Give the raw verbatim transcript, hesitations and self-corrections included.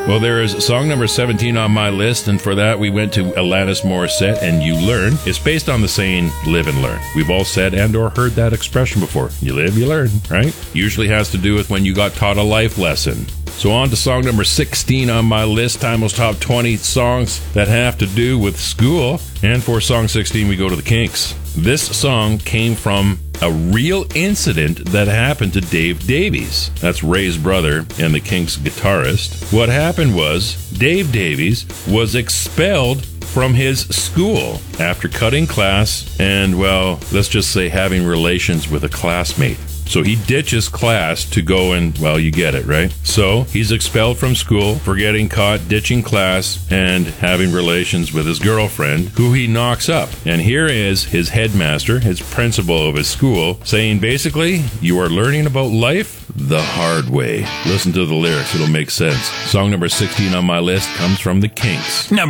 Well, there is song number seventeen on my list, and for that we went to Alanis Morissette and You Learn. It's based on the saying, live and learn. We've all said and or heard that expression before. You live, you learn, right? Usually has to do with when you got taught a life lesson. So on to song number sixteen on my list, Timeless Top twenty songs that have to do with school. And for song sixteen, we go to the Kinks. This song came from a real incident that happened to Dave Davies. That's Ray's brother and the Kinks guitarist. What happened was Dave Davies was expelled from his school after cutting class and, well, let's just say having relations with a classmate. So he ditches class to go and, well, you get it, right? So he's expelled from school for getting caught ditching class and having relations with his girlfriend, who he knocks up. And here is his headmaster, his principal of his school, saying basically, you are learning about life the hard way. Listen to the lyrics, it'll make sense. Song number sixteen on my list comes from the Kinks. Number